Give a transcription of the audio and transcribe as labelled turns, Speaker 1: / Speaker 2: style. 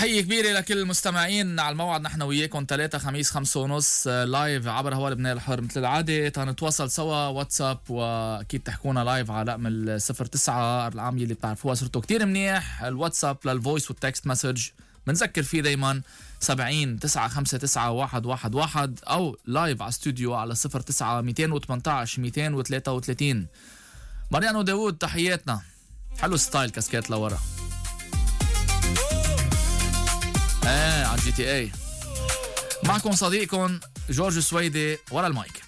Speaker 1: تحية كبيرة لكل المستمعين. على الموعد نحن وياكم 3 خميس 5:30 لايف عبر هوا لبنان الحر مثل العادة. تنتواصل سوا واتساب، واكيد تحكونا لايف على رقم 09 العام اللي بتعرفوها صرتوا كتير منيح. الواتساب للفويس والتكست مسج بنذكر فيه دايما 70 959 111 او لايف على استوديو على 09 218 233. ماريانو داوود تحياتنا. حلو ستايل كاسكيت لورا على GTA. معكم صديقكم جورج سويدي ورا المايك.